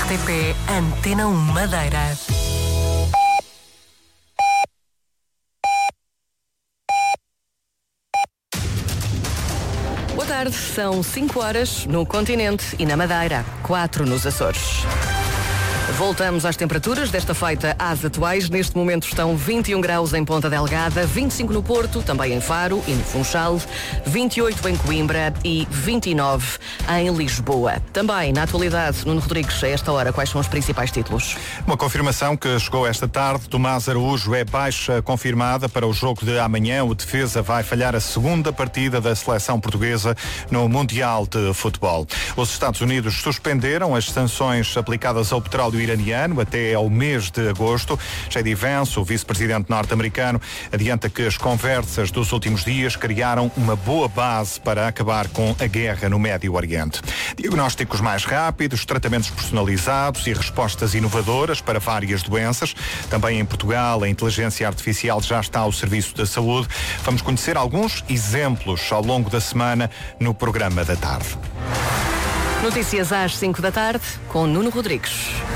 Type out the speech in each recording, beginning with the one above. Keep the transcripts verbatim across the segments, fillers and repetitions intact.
T P Antena um Madeira. Boa tarde, são cinco horas no continente e na Madeira, quatro nos Açores. Voltamos às temperaturas, desta feita às atuais. Neste momento estão vinte e um graus em Ponta Delgada, vinte e cinco no Porto, também em Faro e no Funchal, vinte e oito em Coimbra e vinte e nove em Lisboa. Também, na atualidade, Nuno Rodrigues, a esta hora, quais são os principais títulos? Uma confirmação que chegou esta tarde. Tomás Araújo é baixa confirmada para o jogo de amanhã. O defesa vai falhar a segunda partida da seleção portuguesa no Mundial de Futebol. Os Estados Unidos suspenderam as sanções aplicadas ao petróleo iraniano até ao mês de agosto. J D Vance, o vice-presidente norte-americano, adianta que as conversas dos últimos dias criaram uma boa base para acabar com a guerra no Médio Oriente. Diagnósticos mais rápidos, tratamentos personalizados e respostas inovadoras para várias doenças. Também em Portugal, a inteligência artificial já está ao serviço da saúde. Vamos conhecer alguns exemplos ao longo da semana no programa da tarde. Notícias às cinco da tarde, com Nuno Rodrigues.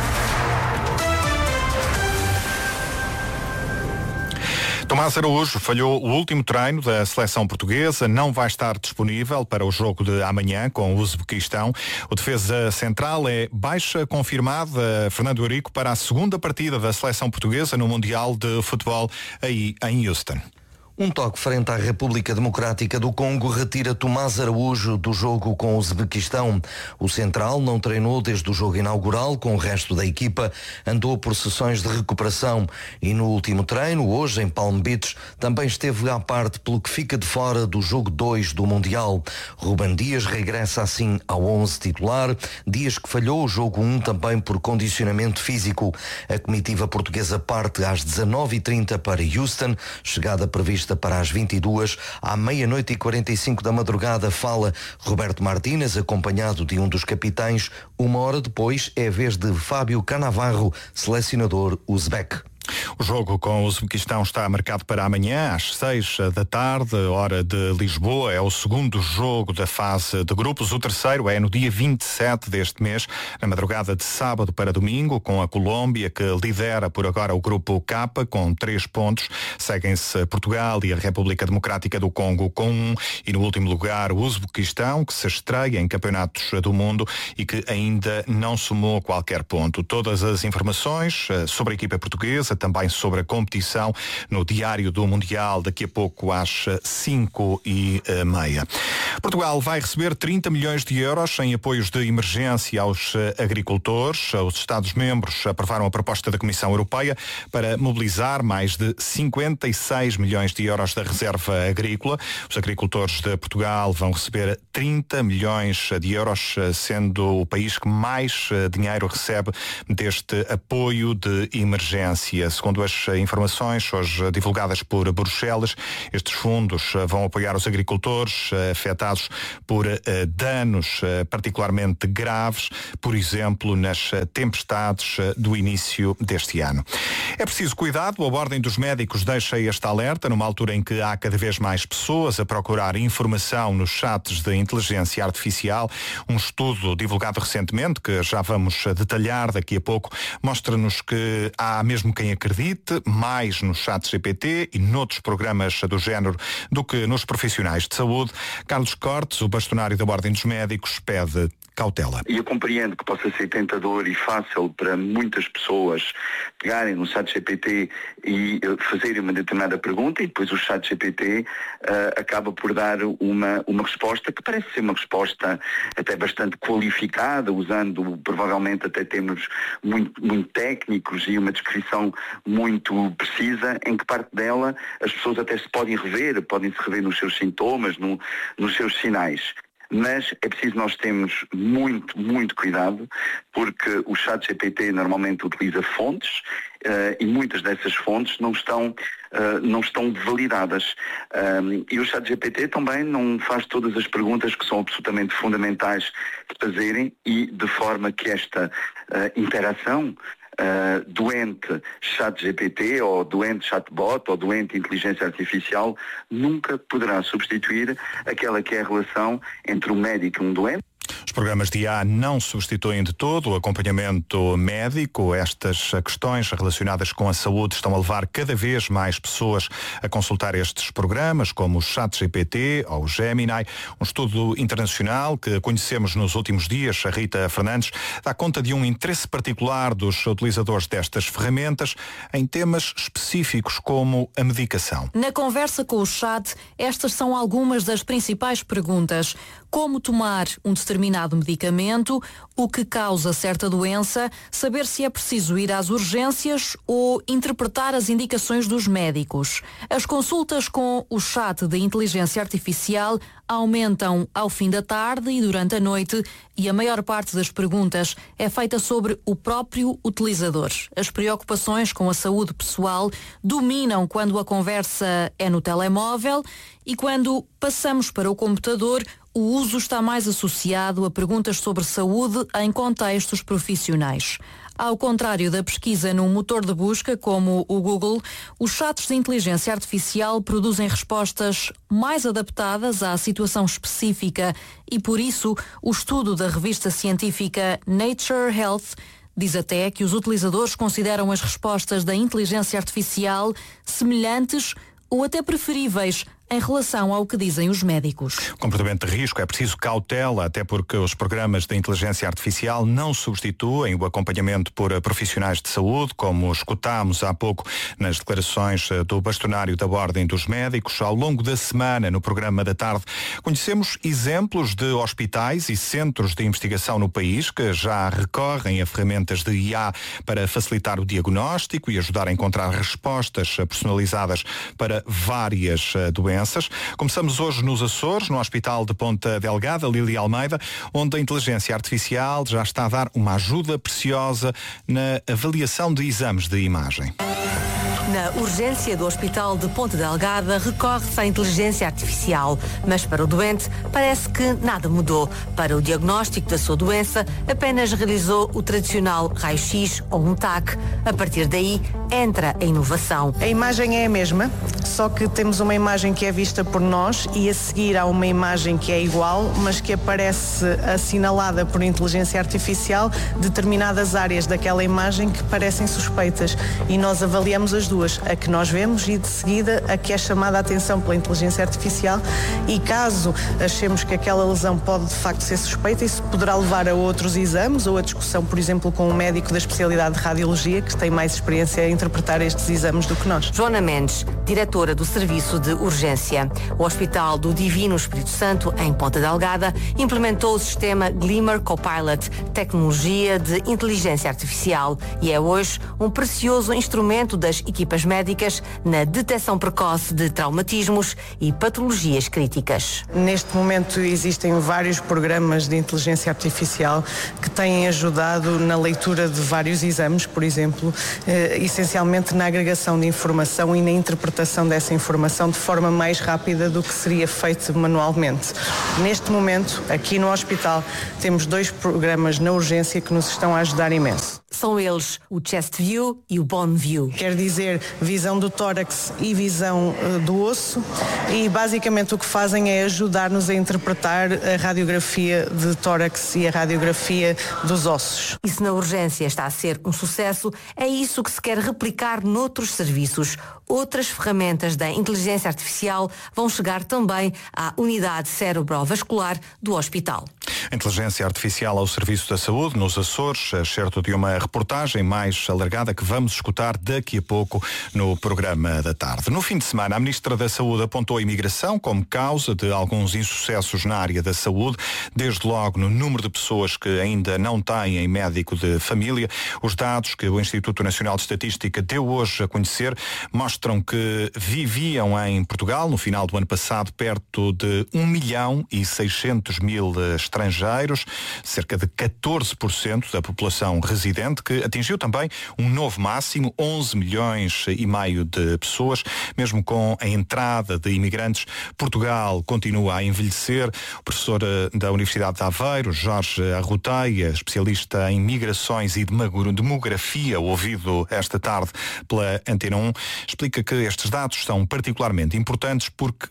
Tomás Araújo falhou o último treino da seleção portuguesa, não vai estar disponível para o jogo de amanhã com o Uzbequistão. O defesa central é baixa confirmada, Fernando Eurico, para a segunda partida da seleção portuguesa no Mundial de Futebol aí em Houston. Um toque frente à República Democrática do Congo retira Tomás Araújo do jogo com o Uzbequistão. O central não treinou desde o jogo inaugural com o resto da equipa, andou por sessões de recuperação e no último treino, hoje em Palm Beach, também esteve à parte, pelo que fica de fora do jogo dois do Mundial. Ruben Dias regressa assim ao onze titular, Dias que falhou o jogo um também por condicionamento físico. A comitiva portuguesa parte às dezanove e trinta para Houston, chegada prevista para as vinte e duas, à meia-noite e quarenta e cinco da madrugada fala Roberto Martínez, acompanhado de um dos capitães. Uma hora depois é a vez de Fábio Cannavaro, selecionador uzbek. O jogo com o Uzbequistão está marcado para amanhã, às seis da tarde, hora de Lisboa. É o segundo jogo da fase de grupos. O terceiro é no dia vinte e sete deste mês, na madrugada de sábado para domingo, com a Colômbia, que lidera por agora o grupo K, com três pontos. Seguem-se Portugal e a República Democrática do Congo com um. E no último lugar, o Uzbequistão, que se estreia em campeonatos do mundo e que ainda não somou qualquer ponto. Todas as informações sobre a equipa portuguesa, também sobre a competição, no Diário do Mundial, daqui a pouco às cinco e meia. Portugal vai receber trinta milhões de euros em apoios de emergência aos agricultores. Os Estados-membros aprovaram a proposta da Comissão Europeia para mobilizar mais de cinquenta e seis milhões de euros da reserva agrícola. Os agricultores de Portugal vão receber trinta milhões de euros, sendo o país que mais dinheiro recebe deste apoio de emergência. Segundo as informações hoje divulgadas por Bruxelas, estes fundos vão apoiar os agricultores afetados por danos particularmente graves, por exemplo, nas tempestades do início deste ano. É preciso cuidado. A Ordem dos Médicos deixa este alerta numa altura em que há cada vez mais pessoas a procurar informação nos chats de inteligência artificial. Um estudo divulgado recentemente, que já vamos detalhar daqui a pouco, mostra-nos que há mesmo quem acredite mais no chat G P T e noutros programas do género do que nos profissionais de saúde. Carlos Cortes, o bastonário da Ordem dos Médicos, pede cautela. E eu compreendo que possa ser tentador e fácil para muitas pessoas pegarem no chat G P T e fazerem uma determinada pergunta e depois o chat G P T uh, acaba por dar uma, uma resposta que parece ser uma resposta até bastante qualificada, usando provavelmente até termos muito, muito técnicos e uma descrição muito precisa, em que parte dela as pessoas até se podem rever, podem se rever nos seus sintomas, no, nos seus sinais. Mas é preciso nós termos muito, muito cuidado, porque o chat G P T normalmente utiliza fontes uh, e muitas dessas fontes não estão, uh, não estão validadas. Um, e o chat G P T também não faz todas as perguntas que são absolutamente fundamentais de fazerem, e de forma que esta uh, interação Uh, doente chat G P T ou doente chatbot ou doente inteligência artificial nunca poderá substituir aquela que é a relação entre o médico e um doente. Os programas de I A não substituem de todo o acompanhamento médico. Estas questões relacionadas com a saúde estão a levar cada vez mais pessoas a consultar estes programas, como o ChatGPT ou o Gemini. Um estudo internacional que conhecemos nos últimos dias, a Rita Fernandes, dá conta de um interesse particular dos utilizadores destas ferramentas em temas específicos como a medicação. Na conversa com o chat, estas são algumas das principais perguntas. Como tomar um determinado medicamento, o que causa certa doença, saber se é preciso ir às urgências ou interpretar as indicações dos médicos. As consultas com o chat de inteligência artificial aumentam ao fim da tarde e durante a noite, e a maior parte das perguntas é feita sobre o próprio utilizador. As preocupações com a saúde pessoal dominam quando a conversa é no telemóvel, e quando passamos para o computador, o uso está mais associado a perguntas sobre saúde em contextos profissionais. Ao contrário da pesquisa num motor de busca como o Google, os chats de inteligência artificial produzem respostas mais adaptadas à situação específica, e por isso o estudo da revista científica Nature Health diz até que os utilizadores consideram as respostas da inteligência artificial semelhantes ou até preferíveis em relação ao que dizem os médicos. Comportamento de risco, é preciso cautela, até porque os programas de inteligência artificial não substituem o acompanhamento por profissionais de saúde, como escutámos há pouco nas declarações do bastonário da Ordem dos Médicos. Ao longo da semana, no programa da tarde, conhecemos exemplos de hospitais e centros de investigação no país que já recorrem a ferramentas de I A para facilitar o diagnóstico e ajudar a encontrar respostas personalizadas para várias doenças. Começamos hoje nos Açores, no Hospital de Ponta Delgada, Lília Almeida, onde a inteligência artificial já está a dar uma ajuda preciosa na avaliação de exames de imagem. Na urgência do Hospital de Ponta Delgada recorre-se à inteligência artificial, mas para o doente parece que nada mudou. Para o diagnóstico da sua doença, apenas realizou o tradicional raio-x ou um T A C. A partir daí, entra a inovação. A imagem é a mesma, só que temos uma imagem que é vista por nós e a seguir há uma imagem que é igual, mas que aparece assinalada por inteligência artificial determinadas áreas daquela imagem que parecem suspeitas, e nós avaliamos as duas, a que nós vemos e de seguida a que é chamada a atenção pela inteligência artificial, e caso achemos que aquela lesão pode de facto ser suspeita, isso poderá levar a outros exames ou a discussão, por exemplo, com um médico da especialidade de radiologia que tem mais experiência em interpretar estes exames do que nós. Joana Mendes, diretora do Serviço de Urgência. O Hospital do Divino Espírito Santo, em Ponta Delgada, implementou o sistema Glimmer Copilot, tecnologia de inteligência artificial, e é hoje um precioso instrumento das equipas médicas na detecção precoce de traumatismos e patologias críticas. Neste momento existem vários programas de inteligência artificial que têm ajudado na leitura de vários exames, por exemplo, eh, essencialmente na agregação de informação e na interpretação dessa informação de forma mais rápida do que seria feito manualmente. Neste momento, aqui no hospital, temos dois programas na urgência que nos estão a ajudar imenso. São eles o Chest View e o Bone View. Quer dizer, visão do tórax e visão uh, do osso, e basicamente o que fazem é ajudar-nos a interpretar a radiografia de tórax e a radiografia dos ossos. E se na urgência está a ser um sucesso, é isso que se quer replicar noutros serviços. Outras ferramentas da inteligência artificial vão chegar também à unidade cerebrovascular do hospital. A inteligência artificial ao serviço da saúde nos Açores, excerto de uma reportagem mais alargada que vamos escutar daqui a pouco no programa da tarde. No fim de semana, a Ministra da Saúde apontou a imigração como causa de alguns insucessos na área da saúde, desde logo no número de pessoas que ainda não têm médico de família. Os dados que o Instituto Nacional de Estatística deu hoje a conhecer mostram que viviam em Portugal, no final do ano passado, perto de um milhão e seiscentos mil estrangeiros, cerca de catorze por cento da população residente, que atingiu também um novo máximo, onze milhões e meio de pessoas. Mesmo com a entrada de imigrantes, Portugal continua a envelhecer. O professor da Universidade de Aveiro, Jorge Arroteia, especialista em migrações e demografia, ouvido esta tarde pela Antena um, explica que estes dados são particularmente importantes porque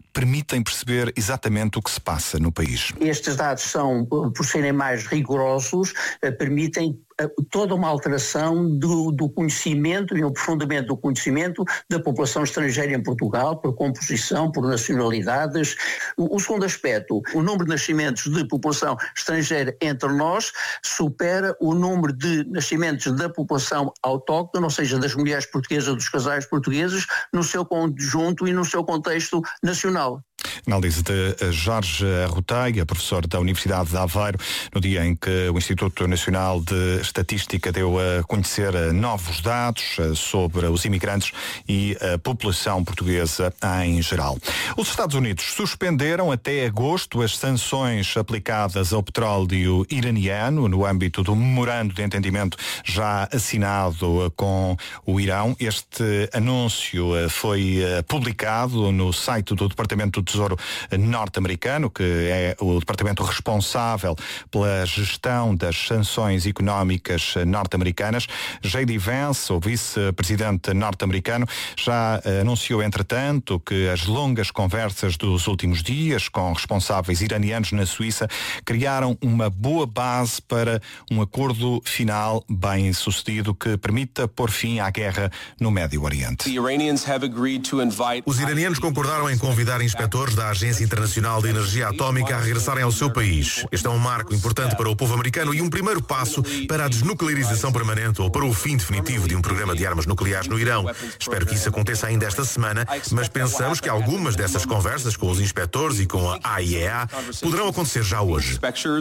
permitem perceber exatamente o que se passa no país. Estes dados são, por serem mais rigorosos, permitem toda uma alteração do, do conhecimento e um aprofundamento do conhecimento da população estrangeira em Portugal, por composição, por nacionalidades. O, o segundo aspecto, o número de nascimentos de população estrangeira entre nós supera o número de nascimentos da população autóctone, ou seja, das mulheres portuguesas, dos casais portugueses, no seu conjunto e no seu contexto nacional. Análise de Jorge Arroteia, professor da Universidade de Aveiro, no dia em que o Instituto Nacional de Estatística deu a conhecer novos dados sobre os imigrantes e a população portuguesa em geral. Os Estados Unidos suspenderam até agosto as sanções aplicadas ao petróleo iraniano no âmbito do memorando de entendimento já assinado com o Irão. Este anúncio foi publicado no site do Departamento do Tesouro norte-americano, que é o departamento responsável pela gestão das sanções económicas norte-americanas. J D Vance, o vice-presidente norte-americano, já anunciou, entretanto, que as longas conversas dos últimos dias com responsáveis iranianos na Suíça criaram uma boa base para um acordo final bem sucedido que permita pôr fim à guerra no Médio Oriente. Os iranianos concordaram em convidar inspetores da Agência Internacional de Energia Atómica a regressarem ao seu país. Este é um marco importante para o povo americano e um primeiro passo para a desnuclearização permanente ou para o fim definitivo de um programa de armas nucleares no Irão. Espero que isso aconteça ainda esta semana, mas pensamos que algumas dessas conversas com os inspetores e com a A I E A poderão acontecer já hoje.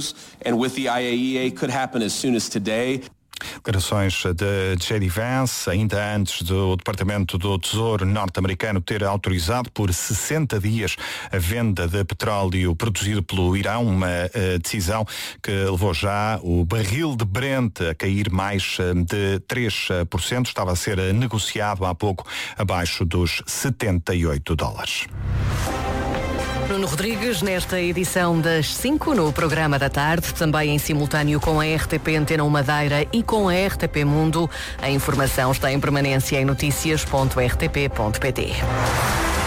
Declarações de J D Vance, ainda antes do Departamento do Tesouro norte-americano ter autorizado por sessenta dias a venda de petróleo produzido pelo Irão, uma uh, decisão que levou já o barril de Brent a cair mais uh, de três por cento, estava a ser uh, negociado há pouco abaixo dos setenta e oito dólares. Nuno Rodrigues, nesta edição das cinco no programa da tarde, também em simultâneo com a R T P Antena Madeira e com a R T P Mundo. A informação está em permanência em notícias ponto r t p ponto p t.